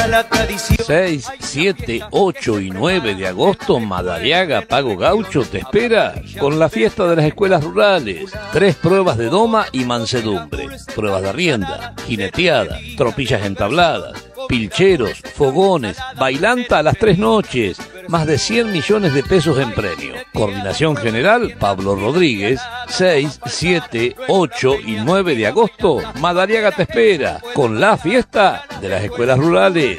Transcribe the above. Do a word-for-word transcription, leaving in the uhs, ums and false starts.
la tradición. seis, siete, ocho y nueve de agosto, Madariaga Pago Gaucho te espera con la fiesta de las escuelas rurales. Tres pruebas de doma y mansedumbre, pruebas de rienda, jineteada, tropillas entabladas, pilcheros, fogones, bailanta a las tres noches, más de cien millones de pesos en premio. Coordinación General Pablo Rodríguez. Seis, siete, ocho y nueve de agosto, Madariaga te espera con la fiesta de las escuelas rurales.